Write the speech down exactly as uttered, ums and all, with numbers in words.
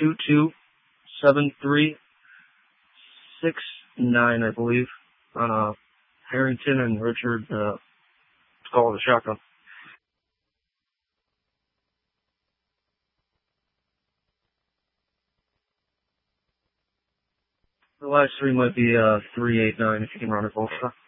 two two seven three six nine, I believe, on uh, Harrington and Richard. Uh, it's called a shotgun. The last three might be uh, three eight nine if you can run it both.